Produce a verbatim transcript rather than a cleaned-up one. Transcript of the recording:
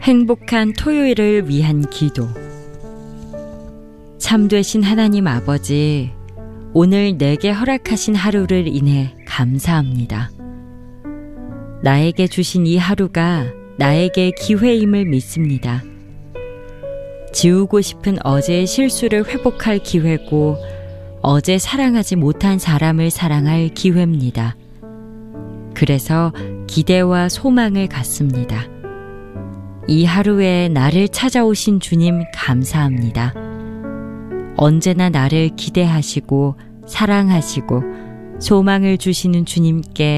행복한 토요일을 위한 기도. 참되신 하나님 아버지, 오늘 내게 허락하신 하루를 인해 감사합니다. 나에게 주신 이 하루가 나에게 기회임을 믿습니다. 지우고 싶은 어제의 실수를 회복할 기회고, 어제 사랑하지 못한 사람을 사랑할 기회입니다. 그래서 기대와 소망을 갖습니다. 이 하루에 나를 찾아오신 주님 감사합니다. 언제나 나를 기대하시고 사랑하시고 소망을 주시는 주님께